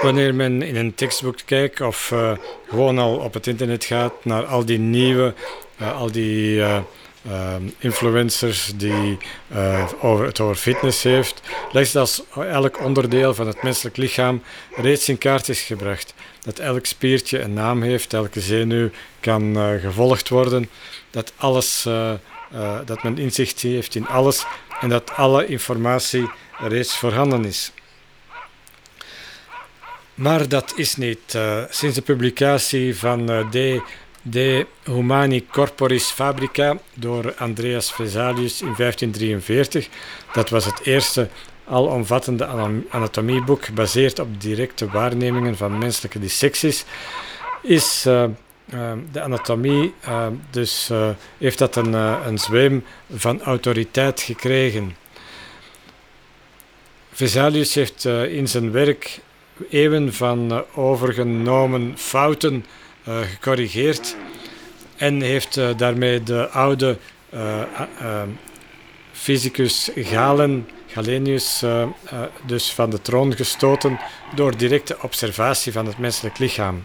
Wanneer men in een tekstboek kijkt of gewoon al op het internet gaat naar al die nieuwe, al die influencers die het over fitness heeft, lijkt dat elk onderdeel van het menselijk lichaam reeds in kaart is gebracht. Dat elk spiertje een naam heeft, elke zenuw kan gevolgd worden, dat alles, dat men inzicht heeft in alles en dat alle informatie reeds voorhanden is. Maar dat is niet. Sinds de publicatie van De Humani Corporis Fabrica door Andreas Vesalius in 1543, dat was het eerste alomvattende anatomieboek gebaseerd op directe waarnemingen van menselijke dissecties, is de anatomie, heeft dat een zweem van autoriteit gekregen. Vesalius heeft in zijn werk eeuwen van overgenomen fouten gecorrigeerd en heeft daarmee de oude fysicus Galenius dus van de troon gestoten door directe observatie van het menselijk lichaam.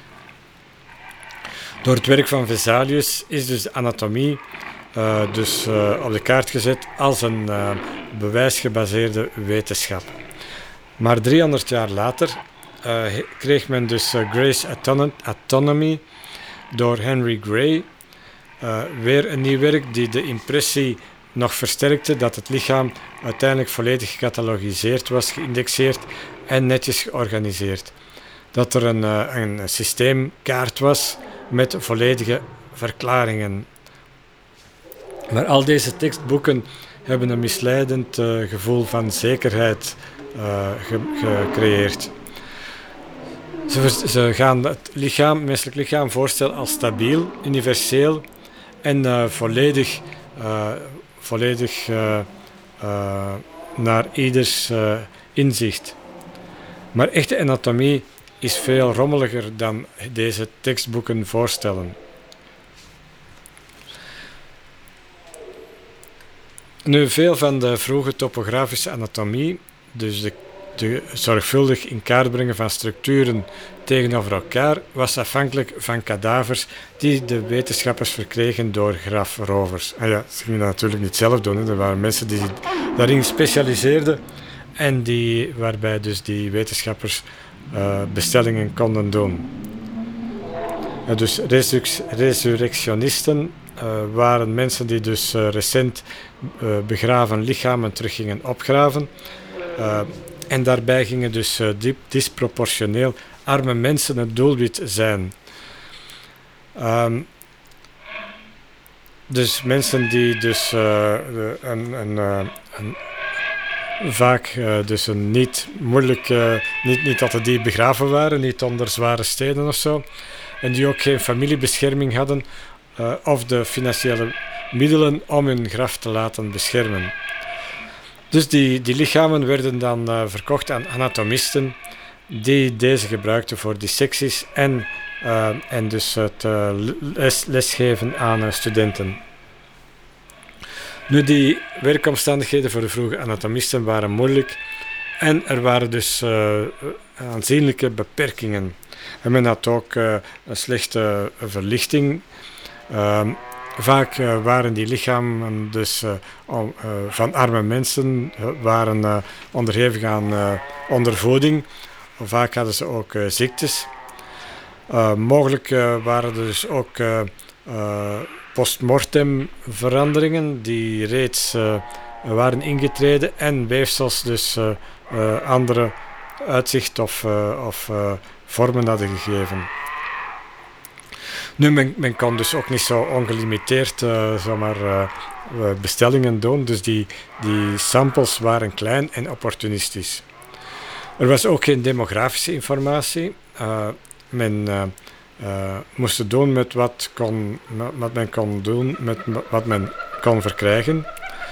Door het werk van Vesalius is dus de anatomie op de kaart gezet als een bewijsgebaseerde wetenschap. Maar 300 jaar later kreeg men dus Gray's Anatomy door Henry Gray. Weer een nieuw werk die de impressie nog versterkte dat het lichaam uiteindelijk volledig gecatalogiseerd was, geïndexeerd en netjes georganiseerd. Dat er een systeemkaart was met volledige verklaringen. Maar al deze tekstboeken hebben een misleidend gevoel van zekerheid gecreëerd. Ze gaan het menselijk lichaam voorstellen als stabiel, universeel en volledig naar ieders inzicht. Maar echte anatomie is veel rommeliger dan deze tekstboeken voorstellen. Nu, veel van de vroege topografische anatomie, dus de zorgvuldig in kaart brengen van structuren tegenover elkaar, was afhankelijk van kadavers die de wetenschappers verkregen door grafrovers. Ze gingen dat natuurlijk niet zelf doen, hè. Er waren mensen die daarin specialiseerden en waarbij dus die wetenschappers bestellingen konden doen. Dus resurrectionisten waren mensen die dus recent begraven lichamen terug gingen opgraven. En daarbij gingen dus disproportioneel arme mensen het doelwit zijn. Dus mensen die dus vaak dus een niet moeilijk, niet altijd diep begraven waren, niet onder zware stenen of zo, en die ook geen familiebescherming hadden of de financiële middelen om hun graf te laten beschermen. Dus die lichamen werden dan verkocht aan anatomisten die deze gebruikten voor dissecties en dus het lesgeven aan studenten. Nu, die werkomstandigheden voor de vroege anatomisten waren moeilijk en er waren dus aanzienlijke beperkingen. En men had ook een slechte verlichting. Vaak waren die lichamen dus van arme mensen waren onderhevig aan ondervoeding. Vaak hadden ze ook ziektes. Mogelijk waren er dus ook postmortem veranderingen die reeds waren ingetreden en weefsels dus andere uitzicht of vormen hadden gegeven. Nu, men kon dus ook niet zo ongelimiteerd bestellingen doen, dus die samples waren klein en opportunistisch. Er was ook geen demografische informatie. Men moest het doen met wat men kon doen, met wat men kon verkrijgen.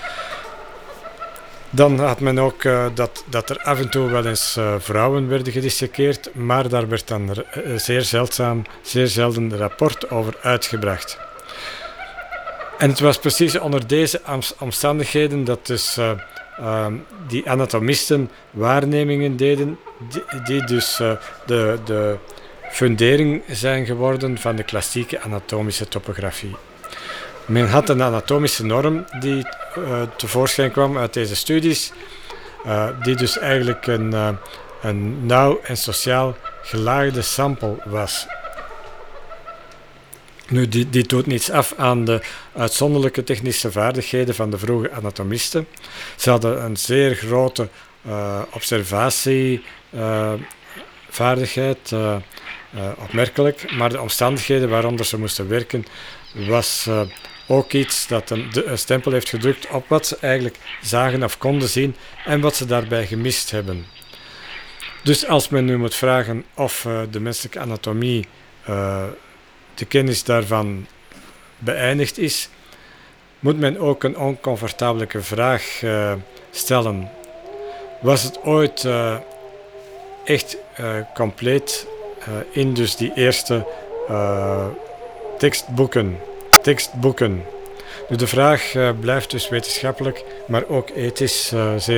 Dan had men ook dat er af en toe wel eens vrouwen werden gedissekeerd, maar daar werd dan zeer zelden een rapport over uitgebracht. En het was precies onder deze omstandigheden dat dus die anatomisten waarnemingen deden, die dus de fundering zijn geworden van de klassieke anatomische topografie. Men had een anatomische norm die tevoorschijn kwam uit deze studies, die dus eigenlijk een nauw en sociaal gelaagde sample was. Nu, dit doet niets af aan de uitzonderlijke technische vaardigheden van de vroege anatomisten. Ze hadden een zeer grote observatievaardigheid, opmerkelijk, maar de omstandigheden waaronder ze moesten werken was ook iets dat een stempel heeft gedrukt op wat ze eigenlijk zagen of konden zien en wat ze daarbij gemist hebben. Dus als men nu moet vragen of de menselijke anatomie, de kennis daarvan beëindigd is, moet men ook een oncomfortabele vraag stellen. Was het ooit echt compleet in dus die eerste tekstboeken? Nu, de vraag blijft dus wetenschappelijk, maar ook ethisch zeer